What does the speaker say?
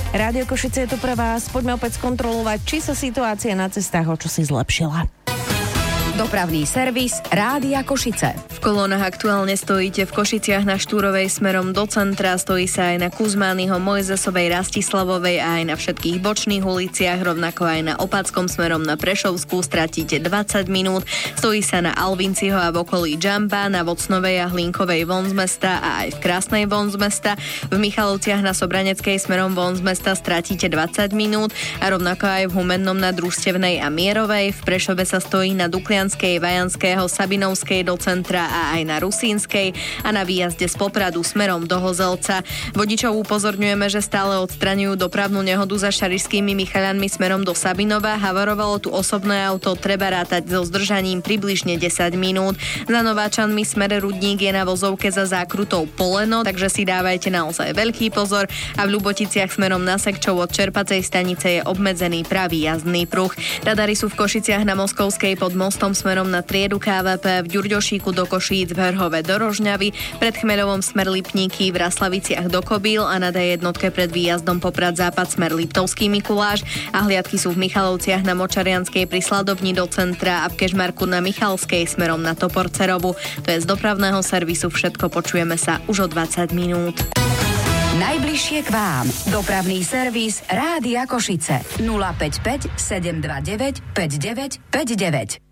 Rádio Košice je tu pre vás. Poďme opäť skontrolovať, či sa situácia na cestách o čosi zlepšila. Dopravný servis Rádia Košice. V kolónach aktuálne stojíte v Košiciach na Štúrovej smerom do centra, stojí sa aj na Kuzmányho, Mojzesovej, Rastislavovej a aj na všetkých bočných uliciach, rovnako aj na Opáckom smerom na Prešovskú stratíte 20 minút. Stojí sa na Alvinciho a v okolí Džamba, na Vocnovej a Hlinkovej von z mesta a aj v Krásnej von z mesta. V Michalovciach na Sobraneckej smerom von z mesta stratíte 20 minút a rovnako aj v Humennom na Družstevnej a Mierovej. V Prešove sa stojí na Duklianskej, Vajanského, Sabinovskej do centra a aj na Rusínskej a na výjazde z Popradu smerom do Hozelca. Vodičov upozorňujeme, že stále odstraňujú dopravnú nehodu za Šarišskými Michaľanmi smerom do Sabinova. Havarovalo tu osobné auto, treba rátať so zdržaním približne 10 minút. Za Nováčanmi smer Rudník je na vozovke za zákrutou Poleno, takže si dávajte naozaj veľký pozor a v Ľuboticiach smerom na Sekčov od čerpacej stanice je obmedzený pravý jazdný pruh. Radary sú v Košiciach na Moskovskej pod mostom smerom na triedu KVP, v Ďurďošíku do Košíc, v Hrhove do Rožňavy, pred Chmeľovom smer Lipníky, v Raslaviciach do Kobíl a na D1 pred výjazdom Poprad západ smer Liptovský Mikuláš a hliadky sú v Michalovciach na Močarianskej pri Sladovni do centra a v Kežmarku na Michalskej smerom na Toporcerovu. To je z dopravného servisu všetko, počujeme sa už o 20 minút. Najbližšie k vám. Dopravný servis Rádia Košice. 055 729 5959.